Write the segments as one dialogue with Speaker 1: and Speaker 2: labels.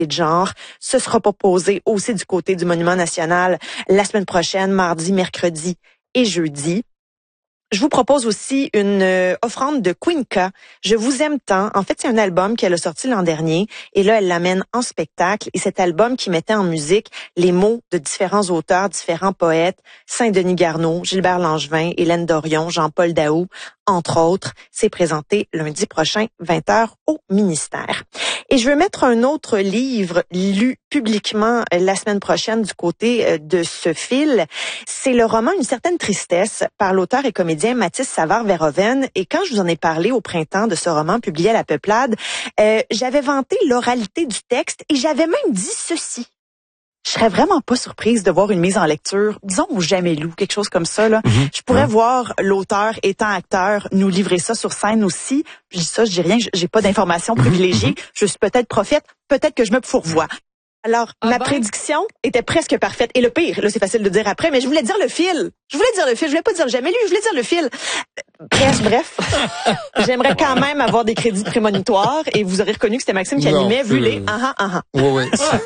Speaker 1: de genre. Ce sera proposé aussi du côté du Monument national la semaine prochaine, mardi, mercredi et jeudi. Je vous propose aussi une offrande de Queenca. Je vous aime tant. En fait, c'est un album qu'elle a sorti l'an dernier et là, elle l'amène en spectacle. Et cet album qui mettait en musique les mots de différents auteurs, différents poètes, Saint-Denis Garneau, Gilbert Langevin, Hélène Dorion, Jean-Paul Daou, entre autres, c'est présenté lundi prochain, 20h au ministère. Et je veux mettre un autre livre lu publiquement la semaine prochaine du côté de ce fil. C'est le roman Une certaine tristesse par l'auteur et comédien Mathis Savard-Verhoeven. Et quand je vous en ai parlé au printemps de ce roman publié à La Peuplade, j'avais vanté l'oralité du texte et j'avais même dit ceci. Je serais vraiment pas surprise de voir une mise en lecture, disons au Jamais Loup, quelque chose comme ça. Là. Je pourrais voir l'auteur étant acteur nous livrer ça sur scène aussi. Je dis ça, je dis rien, j'ai pas d'informations privilégiées. Je suis peut-être prophète, peut-être que je me fourvoie. Alors, ma prédiction était presque parfaite. Et le pire, là, c'est facile de dire après, mais je voulais dire le fil. Je voulais pas dire Jamais Lu, je voulais dire le fil. Bref. J'aimerais quand même avoir des crédits prémonitoires et vous aurez reconnu que c'était Maxime qui animait, vu les
Speaker 2: Oui.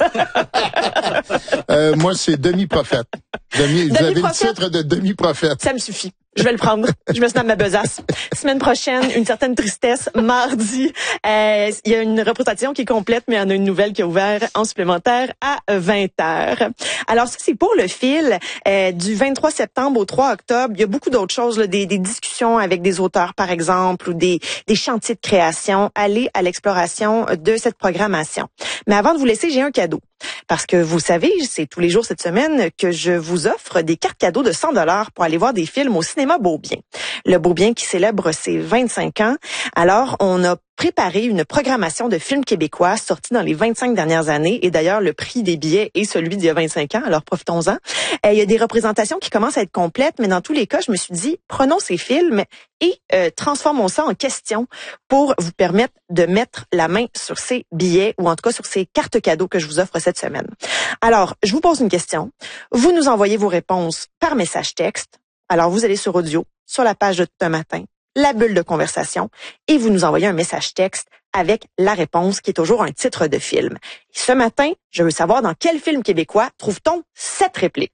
Speaker 2: Moi, c'est demi-prophète. Vous avez le titre de demi-prophète.
Speaker 1: Ça me suffit. Je vais le prendre. Je me snappe ma besace. Semaine prochaine, Une certaine tristesse. Mardi, il y a une représentation qui est complète, mais il y en a une nouvelle qui a ouvert en supplémentaire à 20h. Alors ça, c'est pour le fil. Du 23 septembre au 3 octobre, il y a beaucoup d'autres choses, là, des discussions avec des auteurs, par exemple, ou des chantiers de création. Allez à l'exploration de cette programmation. Mais avant de vous laisser, j'ai un cadeau. Parce que vous savez, c'est tous les jours cette semaine que je vous offre des cartes cadeaux de 100$ pour aller voir des films au cinéma Beaubien. Le Beaubien qui célèbre ses 25 ans. Alors, on a préparé une programmation de films québécois sortis dans les 25 dernières années. Et d'ailleurs, le prix des billets est celui d'il y a 25 ans. Alors, profitons-en. Il y a des représentations qui commencent à être complètes, mais dans tous les cas, je me suis dit, prenons ces films et transformons ça en questions pour vous permettre de mettre la main sur ces billets ou en tout cas sur ces cartes cadeaux que je vous offre cette semaine. Alors, je vous pose une question. Vous nous envoyez vos réponses par message texte. Alors, vous allez sur audio, sur la page de Tout un matin, la bulle de conversation, et vous nous envoyez un message texte avec la réponse qui est toujours un titre de film. Et ce matin, je veux savoir dans quel film québécois trouve-t-on cette réplique?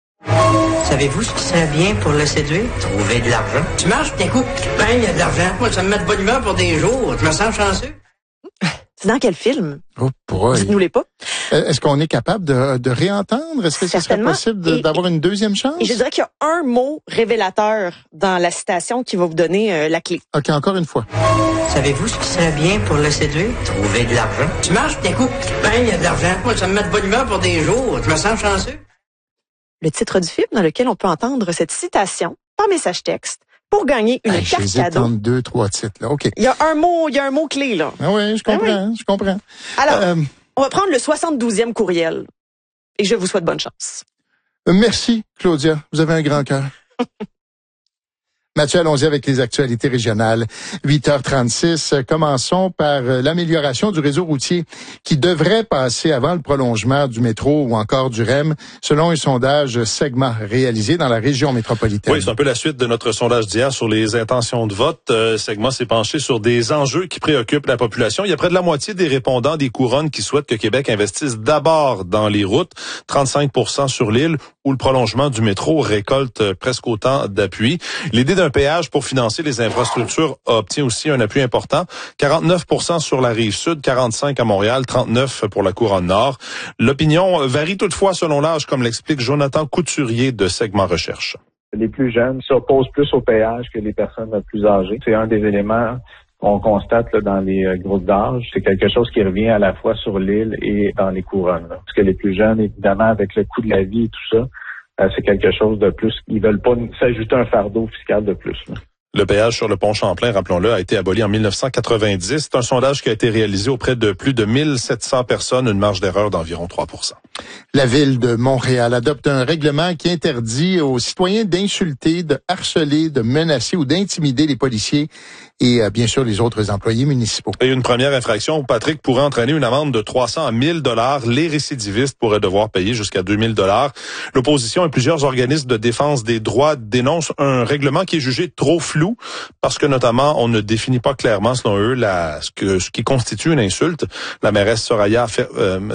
Speaker 3: Savez-vous ce qui serait bien pour le séduire? Trouver de l'argent. Tu marches, puis d'un coup, il y a de l'argent. Moi, ça me met de bonne humeur pour des jours. Je me sens chanceux.
Speaker 1: C'est dans quel film?
Speaker 2: Oh,
Speaker 1: dites-nous-les pas.
Speaker 2: Est-ce qu'on est capable de réentendre? Est-ce que ce serait possible d'avoir une deuxième chance?
Speaker 1: Et je dirais qu'il y a un mot révélateur dans la citation qui va vous donner la clé.
Speaker 2: OK, encore une fois.
Speaker 3: Savez-vous ce qui serait bien pour le séduire? Trouver de l'argent. Tu marches, puis d'un coup, il y a de l'argent. Moi, ça me met de bonne humeur pour des jours. Je me sens chanceux.
Speaker 1: Le titre du film dans lequel on peut entendre cette citation par message texte pour gagner une carte cadeau.
Speaker 2: J'hésite 2, 3 titres, là. OK.
Speaker 1: Il y a un mot clé, là.
Speaker 2: Ah oui, je comprends.
Speaker 1: Alors, on va prendre le 72e courriel. Et je vous souhaite bonne chance.
Speaker 2: Merci, Claudia. Vous avez un grand cœur. Mathieu, allons-y avec les actualités régionales. 8h36. Commençons par l'amélioration du réseau routier qui devrait passer avant le prolongement du métro ou encore du REM, selon un sondage Segma réalisé dans la région métropolitaine.
Speaker 4: Oui, c'est un peu la suite de notre sondage d'hier sur les intentions de vote. Segma s'est penché sur des enjeux qui préoccupent la population. Il y a près de la moitié des répondants des couronnes qui souhaitent que Québec investisse d'abord dans les routes, 35% sur l'île, où le prolongement du métro récolte presque autant d'appui. L'idée d'un péage pour financer les infrastructures obtient aussi un appui important. 49% sur la rive sud, 45% à Montréal, 39% pour la couronne nord. L'opinion varie toutefois selon l'âge, comme l'explique Jonathan Couturier de Segma Recherche.
Speaker 5: Les plus jeunes s'opposent plus au péage que les personnes plus âgées. C'est un des éléments qu'on constate là, dans les groupes d'âge. C'est quelque chose qui revient à la fois sur l'île et dans les couronnes. Là. Parce que les plus jeunes, évidemment, avec le coût de la vie et tout ça, c'est quelque chose de plus. Ils veulent pas s'ajouter un fardeau fiscal de plus. Là.
Speaker 4: Le péage sur le pont Champlain, rappelons-le, a été aboli en 1990. C'est un sondage qui a été réalisé auprès de plus de 1700 personnes, une marge d'erreur d'environ 3%.
Speaker 2: La Ville de Montréal adopte un règlement qui interdit aux citoyens d'insulter, de harceler, de menacer ou d'intimider les policiers et bien sûr les autres employés municipaux.
Speaker 4: Et une première infraction, Patrick, pourrait entraîner une amende de 300 à 1000 $. Les récidivistes pourraient devoir payer jusqu'à 2000 $. L'opposition et plusieurs organismes de défense des droits dénoncent un règlement qui est jugé trop flou parce que notamment on ne définit pas clairement selon eux ce qui constitue une insulte. La mairesse Soraya